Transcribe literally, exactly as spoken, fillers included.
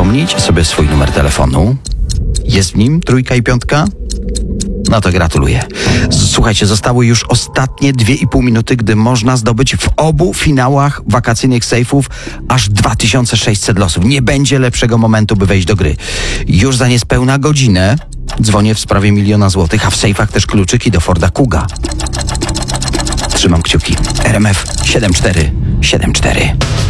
przypomnijcie sobie swój numer telefonu. Jest w nim trójka i piątka? No to gratuluję. Słuchajcie, zostały już ostatnie dwie i pół minuty, gdy można zdobyć w obu finałach wakacyjnych sejfów aż dwa tysiące sześćset losów. Nie będzie lepszego momentu, by wejść do gry. Już za niespełna godzinę dzwonię w sprawie miliona złotych, a w sejfach też kluczyki do Forda Kuga. Trzymam kciuki. R M F siedem cztery siedem cztery.